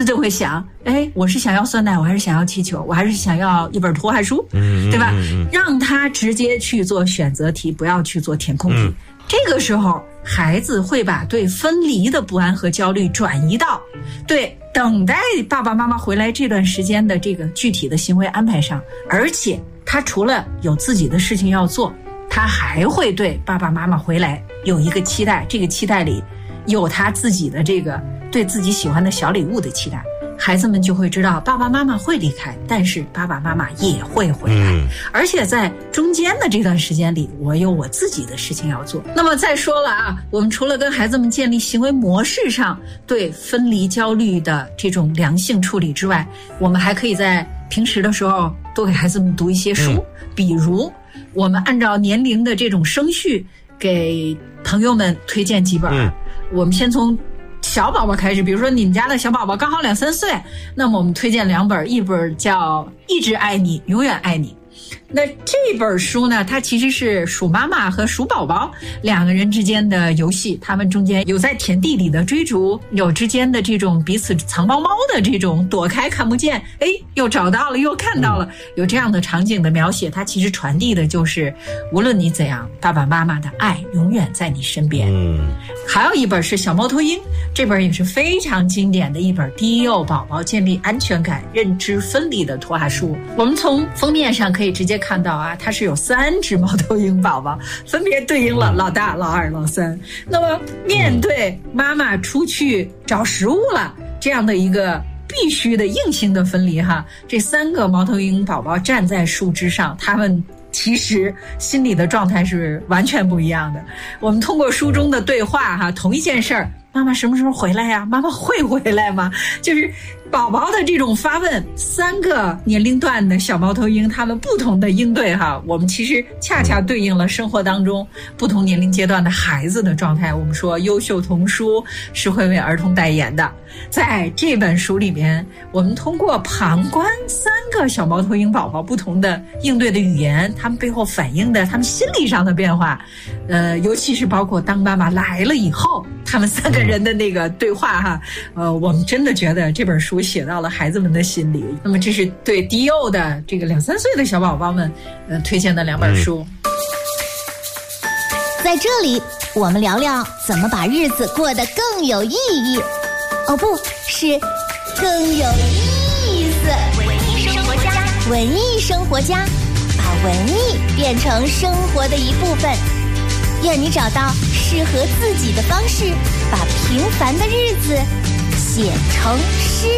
就会想，我是想要酸奶，我还是想要气球，我还是想要一本图画书，对吧？让他直接去做选择题，不要去做填空题。这个时候孩子会把对分离的不安和焦虑转移到对等待爸爸妈妈回来这段时间的这个具体的行为安排上，而且他除了有自己的事情要做，他还会对爸爸妈妈回来有一个期待，这个期待里有他自己的这个对自己喜欢的小礼物的期待。孩子们就会知道爸爸妈妈会离开，但是爸爸妈妈也会回来，而且在中间的这段时间里，我有我自己的事情要做。那么再说了啊，我们除了跟孩子们建立行为模式上对分离焦虑的这种良性处理之外，我们还可以在平时的时候多给孩子们读一些书，比如我们按照年龄的这种升序给朋友们推荐几本，我们先从小宝宝开始，比如说你们家的小宝宝刚好2、3岁，那么我们推荐2本，一本叫《一直爱你，永远爱你》。那这本书呢，它其实是鼠妈妈和鼠宝宝2个人之间的游戏，他们中间有在田地里的追逐，有之间的这种彼此藏猫猫的这种躲开看不见，又找到了又看到了，有这样的场景的描写。它其实传递的就是无论你怎样，爸爸妈妈的爱永远在你身边。还有一本是小猫头鹰，这本也是非常经典的一本低幼宝宝建立安全感认知分离的图画书。我们从封面上可以直接看到啊，它是有3只猫头鹰宝宝，分别对应了老大、老二、老三。那么面对妈妈出去找食物了这样的一个必须的硬性的分离哈，这3个猫头鹰宝宝站在树枝上，他们其实心理的状态是完全不一样的。我们通过书中的对话哈，同一件事儿，妈妈什么时候回来呀？妈妈会回来吗？就是宝宝的这种发问，3个年龄段的小猫头鹰他们不同的应对哈，我们其实恰恰对应了生活当中不同年龄阶段的孩子的状态。我们说优秀童书是会为儿童代言的，在这本书里面，我们通过旁观3个小猫头鹰宝宝不同的应对的语言，他们背后反映的他们心理上的变化，尤其是包括当妈妈来了以后，他们3个人的那个对话哈，我们真的觉得这本书写到了孩子们的心里。那么这是对低幼的这个2、3岁的小宝宝们推荐的2本书。 在这里我们聊聊怎么把日子过得更有意义，不是更有意思。文艺生活家，文艺生活家，把文艺变成生活的一部分，愿你找到适合自己的方式，把平凡的日子写成诗。